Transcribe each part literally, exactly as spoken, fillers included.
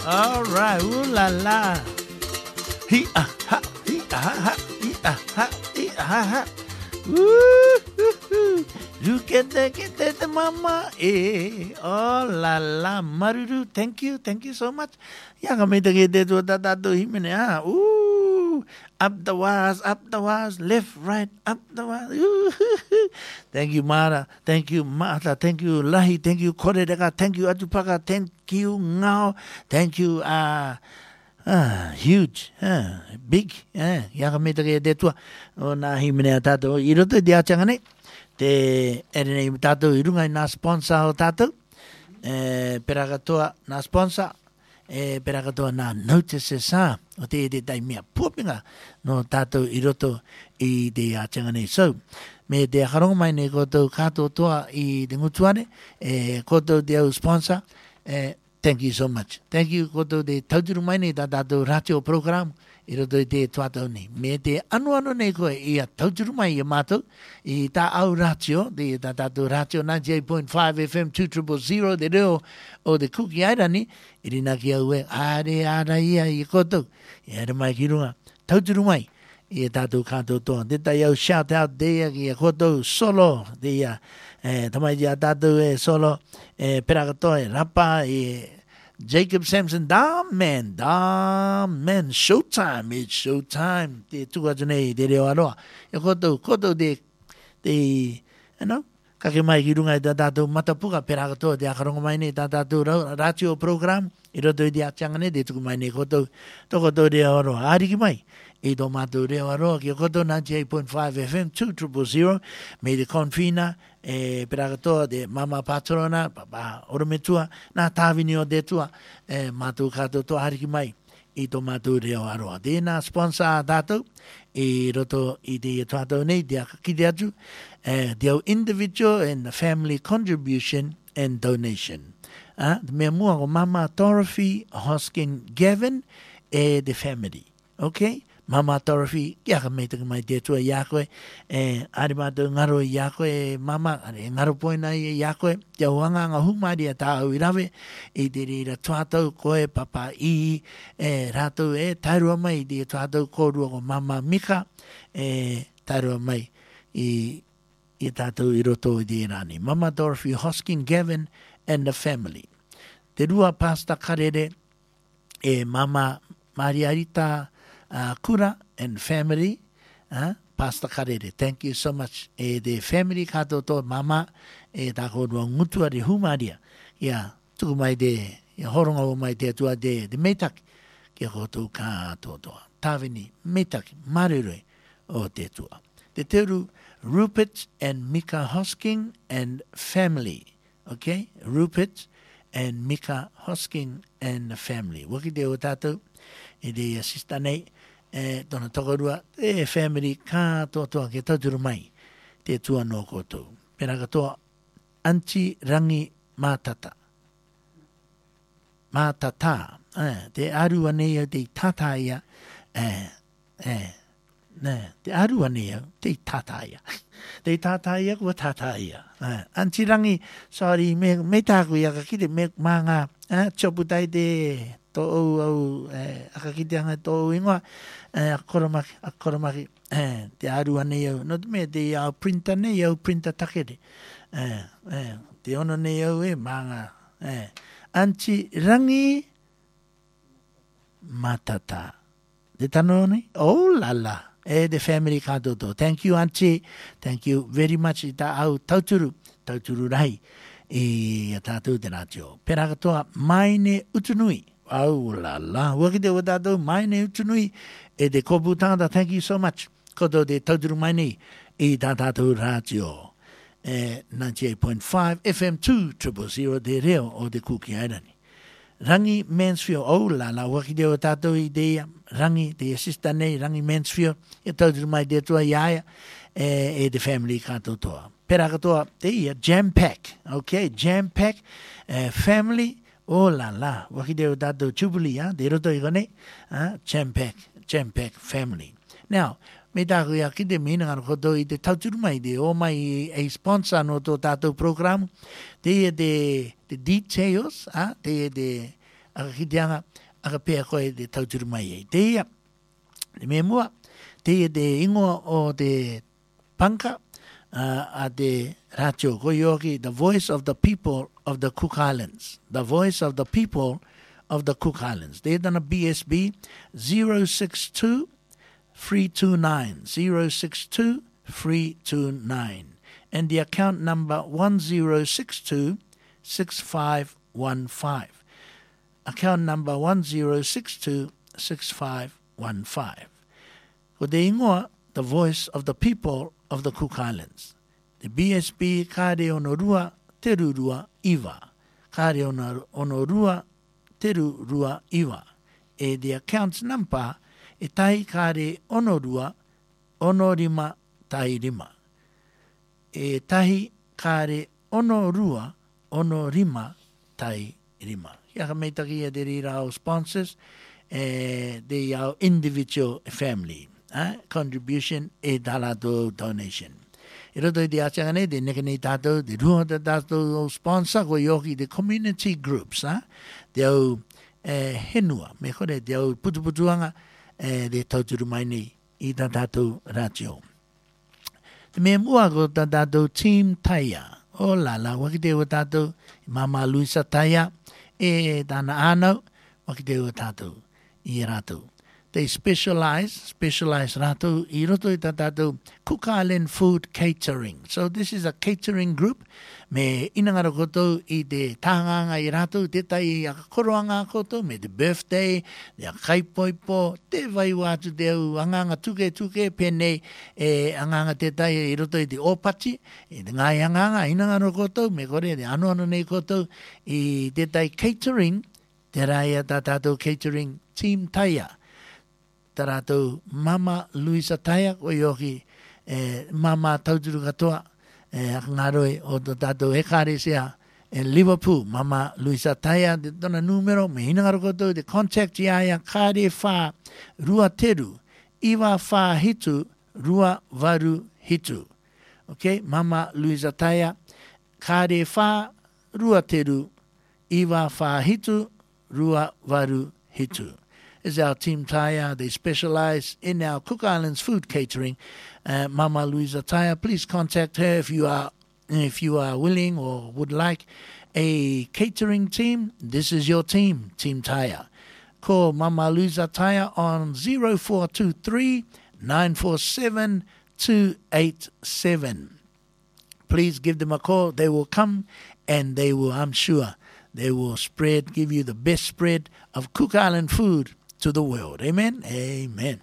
All right, ooh la la. He ah ha, he ah ha, he ah ha, he ah ha. Woo, you get that, get that, mama. Eh, oh la la, Maruru. Thank you, thank you so much. Ya kami tagi de tu tata tu himene ah. Ooh, up the wires, up the wires, left, right, up the wires. Thank you, Mara. Thank you, Mata. Thank you, Lahi. Thank you, Koredeka. Thank you, Atupaka. Thank you, Ngao. Thank you, ah. Uh, Ah, huge, ah, big, ah, yakamita kaya de tua, o na himene tato, iro to dia changane, te erene tato irungai na sponsor o tato, eh, peragatoa na sponsor, eh, peragatoa na notice sa, o te te tai mea puapinga, no tato iroto I te changane. So, me te akarongo mai ne koto kato toa I te ngutuane, eh, koto te au sponsor, eh, thank you so much. Thank you koto de tauturu mai nei ta tātou ratio program I roto I te tuatau nei. Me te anu anu nei koe I a tauturu mai I mātou I tā au ratio, de tā tātou ratio ninety-eight point five F M two thousand zero de reo o de kuki airani, I rina ki au e are ara ia I koto. I are mai ki runga. Tauturu mai I tātou kātou toa. Te tai au shout out de ki a koto solo de ia. Eh, tamai dia tātou e solo eh, perakato e rapa e Jacob Sampson, da man, da man, showtime, it's showtime. Te tuka nei te reo aroa. E koto, koto de, de, you know, kake mai ki runga I tā tātou matapuka perakato te akarongo mai nei tā tātou ratio program. I roto I te atiangane te tuku mai nei koto, toko to reo aroa. Ariki mai. I tō mātou reo aroa ki o koto ninety-eight point five F M two thousand zero me te konfina e peragatoa de mama patrona papa orometua na tāwini o de tua e mātou kātou tō hariki mai I tō mātou reo aroa. Tēnā sponsor a tātou I roto I te tātou nei te akakite atu e te au individual and family contribution and donation. Ah, te mea mua ko mama Dorothy Hoskin Gavin e the family. Okay? Mama Dorothy, kia ka mei taka mai te tua I a koe, e ari mātou ngaro I a koe, mama, ari ngaro poina I a koe, te auanga ngā humari a tā au I rawe, I te rira tuatau koe papa I, e rātou e tairua mai, I te tuatau kōrua ko mama Mika, e tairua mai I, I tātou I roto I te rāni. Mama Dorothy Hoskin Gavin and the family. Te rua pasta karere, e mama Mariarita, Uh, Kura and family, uh, Pastor Karere. Thank you so much. E the family kato to mama e ta ko no ngutua de humaria. Ya, tu mai de, ya horonga o mai te tua de de metak. Ke ko to ka to to. Tavini metak marire o te tua. Te teru Rupert and Mika Hosking and family. Okay? Rupert and Mika Hosking and family. Waki te o tatou e de assista nei e tona tokorua e family ka toa ke tauturu mai te tua no koutou. Pena katoa Anti Rangi Mātata. Mātata. Eh, te arua nei au te tata ia. Eh, eh, ne, te arua nei au te tata ia. Te tata ia kua tata ia. Eh, Anti Rangi, sorry, me, me tāku ia ka kite me manga eh, choputai te tō au au eh, akakite anga tō au ingoa eh, akoromaki, akoromaki eh, te arua nei au. No te mea te au printer nei au printer takere. Eh, eh, te ono nei au e manga. Eh. Anti Rangi Matata. Te tano nei? Oh la la. E the family kātoto. Thank you, Auntie. Thank you very much. I tā au tauturu. Tauturu rai. I a tātou te rātio. Pera katoa Maine Utunui. Oh la la. Waki te watatou Maine Utunui. E te kopu tangata. Thank you so much. Koto te tauturu mai nei. I tā tātou rātio. Eh, ninety-eight point five F M two triple zero de reo o te kuki airani. Rangi Mansfield, oh la la, waki te o tātou I te rangi, te assistant nei, Rangi Mansfield, e tauturu mai te tua iaia, e, e te family kātou toa. Pera katoa, te ia, Jam Pack, okay, Jam Pack, uh, family, oh la la, waki te o tātou Jubilee, ah, te roto I kone, ah, Jam Pack, Jam Pack family. Now, me tāku ia ki te mina ngaro koto I te tauturu mai te o mai a sponsor no tō tātou program. Te ia te, te details, ah, te ia te aka kitianga, aka pea koe te tauturu mai e. Te ia, te mea mua, te ia te ingoa o te panka, uh, a te ratio koe yoki, the voice of the people of the Cook Islands. The voice of the people of the Cook Islands. Te dana B S B zero six two three two nine, zero six two three two nine. And the account number one zero six two six five one five. Account number one zero six two six five one five. Ko te ingoa, the voice of the people of the Cook Islands. The B S B kāre ono rua, te rurua iwa. Kāre ono, ono rua, te rurua iwa. E the account's number, e tai kāre ono rua, ono rima, tai rima. E tahi kāre ono rua, ono rima, tai rima. Ia ka meitaki ia te rira au sponsors, eh, the our individual family. Eh? Contribution e tālato donation. I roto i te atianga nei, te neke nei tātou, te rua te tātou sponsor, ko yoki the community groups, eh? Te au eh, henua, me kore te au putuputuanga, eh, te tauturu mai nei i tā tātou ratio. Te mea mua ko tā tātou team taia. O la la, wakite o tātou, Mama Luisa taia, e tāna ānau, wakite o tātou, i rātou. They specialize, specialize rātou, i roto i tā tātou Cook Island Food Catering. So this is a catering group, me inangara kotou i te tānganga i rātou, te tai i a koroanga kotou, me te birthday, te a kaipoipo, te vai wātu te au anganga tuke tuke, pēnei e anganga te tai i roto i te opati, i te ngai anganga inangara kotou, me kore te anu anu nei kotou, i te tai catering, te rai a tā tātou catering team taia. Taratou Mama Luisa Taia, o yoki eh, Mama Tauturu Katoa, eh, ngaroe o tātou hekare sea in Liverpool, Mama Luisa Taia, te tona numero, me hinangaro kotou, te contact iaia kāre whā rua teru, iwa whā hitu, rua varu hitu. Okay, Mama Luisa Taia, kāre whā rua teru, iwa whā hitu, rua varu hitu. Is our team Taya. They specialize in our Cook Islands food catering. Uh, Mama Luisa Taya, please contact her if you are if you are willing or would like a catering team. This is your team, Team Taya. Call Mama Luisa Taya on zero four two three nine four seven two eight seven. Please give them a call. They will come and they will, I'm sure, they will spread, give you the best spread of Cook Island food to the world. Amen? Amen.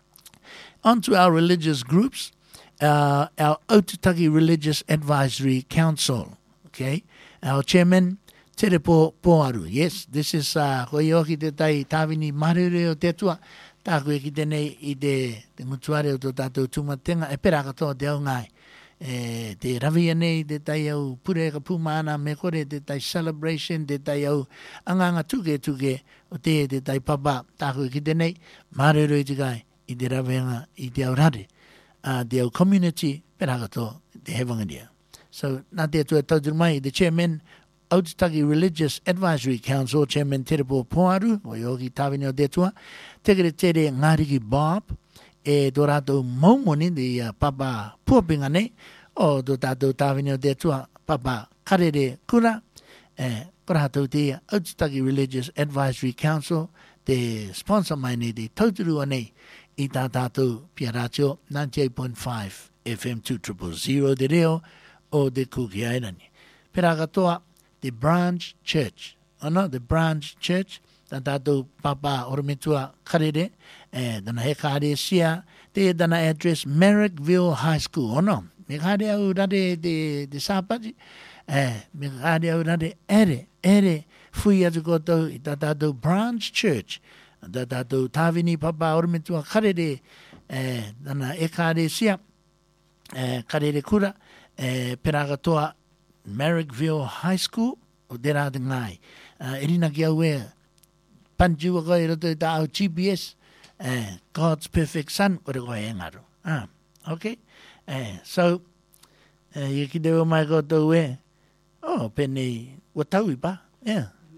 On to our religious groups, uh, our Otutaki Religious Advisory Council. Okay? Our chairman, Terepo Poaru. Yes, this is uh, Koyoki te tai tāwini marere o te tua. Tā koe ki tenei i te, te mutuare o tō tātou tumatenga. E pera katoa te au ngai. E, te rawia nei, te tai au pure ka pūmana me kore, te tai celebration, te tai au anganga tuke tuke o te te tai papa, tāko ki tenei, marero i te kai, i te rawia i te au rare, uh, te au community, pera katoa, te hewangaria. So, nā te atua tauturu mai, the chairman, Otutaki Religious Advisory Council, Chairman Terepo Poaru, o yoki tāwini o te atua, tekere tere Ngāriki Bob, e tō rātou maumoni di uh, papa puapinga nei, o tō tātou tāwini o te atua papa karere kura, e ko rātou te Otutaki Religious Advisory Council, te sponsor mai nei te tauturu nei i tā tātou pia rātio ninety-eight point five F M two zero zero te reo o te Kuki Airani. Pera katoa, the Branch Church, ono, the Branch Church, tā tātou papa orometua karere, e dana he kāre sia, te dana address Merrickville High School, ono, me kāre au rare de, de sāpati, e me kāre au rare ere, ere, fui atu kotou i tā tātou Branch Church, tā tātou tāwini papa orometua karere, e dana he kāre sia, e karere kura, e pera katoa Merrickville High School, o te rā te ngai. Uh, Irina ki au e, panjua koe roto i tā au G P S, uh, God's Perfect Son, kore koe e ngaro. Ah, okay? Uh, so, uh, i ki te o mai koto e, oh, pene, wa tau i pa, yeah.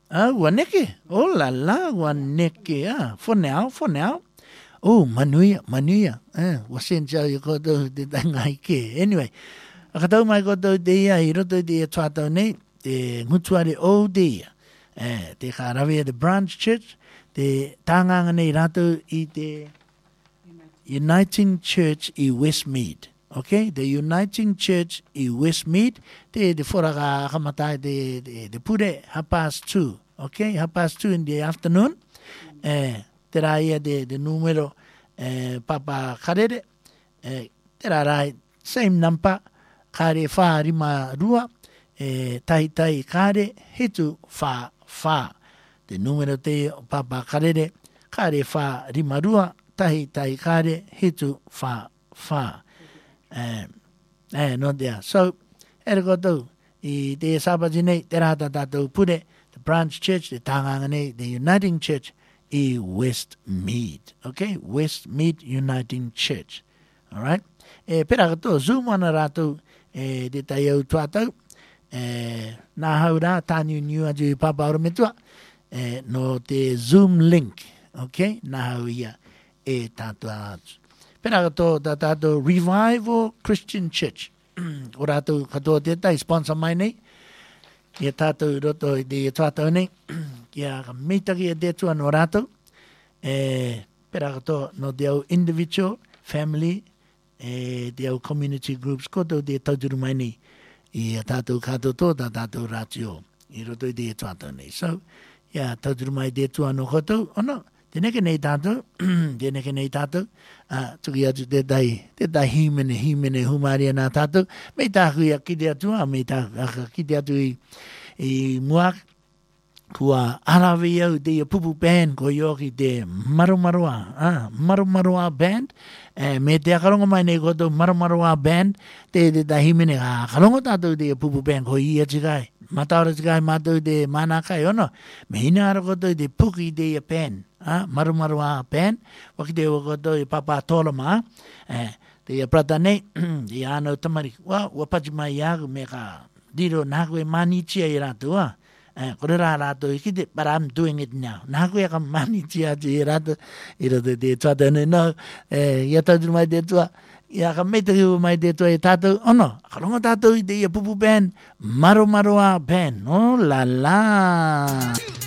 Ah, Waneke. Oh la la, Waneke. Ah, for now, for now. Oh, Manuia, Manuia. Eh, wasenja yo ko do de dangai ke. Anyway, akatau mai ko do de ia i roto de tuatau nei, de ngutuare o de ia. Eh, de karawea the branch church, de tanganga nei rato i de Uniting Church i Westmead. Okay, the Uniting Church i Westmead, de de foraga kamatai de de de pure half past two. Okay, half past two in the afternoon. Eh, teraia de de numero eh, papa karere. Eh, terarai same number kare fa rima rua. Eh, tai tai kare hitu fa fa. De numero te papa karere kare fa rima rua. Tai tai kare hitu fa fa. Eh, eh, no there. So, ergoto, i te sabaji nei, te rata tatou pure, the branch church, the tanganga nei, the Uniting Church, i Westmead. Okay? Westmead Uniting Church. Alright? Eh, pera kato, Zoom wana rato, eh, te tai au tuatau, eh, nā haura, tāniu niu aju i papa ora metua, eh, no te Zoom link. Okay? Nā hau ia, e tātua atu. Pena kato ta tato Revival Christian Church. O rato kato te tai sponsor mai nei. Ia tato roto i te tuatau nei. Kia ka meitaki e te tua no rato. E, pena kato no te au individual, family, e te au community groups. Koto te tauturu mai nei. Ia tato kato to ta tato ratio. I roto i te tuatau nei. So, ia tauturu mai te tua no koto. Ono. Tēneke nei tātou, tēneke nei tātou, uh, tuki atu te tai, te tai himene, himene humaria nā tātou, mei tāku ia kite atua, mei tāku kite atu i, i muak, kua arawe au te ia pupu band, ko ioki te Marumarua, uh, Marumarua band, eh, me te akarongo mai nei koto Marumarua band, te te tai himene, ah, akarongo tātou te ia pupu band, ko ia tikai, mataora tikai mātou te mānakai, ono, me hina ara koto te puki te ia band, Ah, maru maru a pen, wakite wakoto i papa tolama, eh, te ia prata nei, i ano tamari, wa, wapachi mai iagu me ka diro naku e mani tia i rato, ah, eh, kore rā rato i kite, but I'm doing it now, naku e ka mani tia i rato, i rato te tuata nei, no, eh, ia tautu mai te tua, ia ka meitaki mai te tua i tātou, ono, karonga tātou i te ia pupu pen, maru maru a pen, oh la la.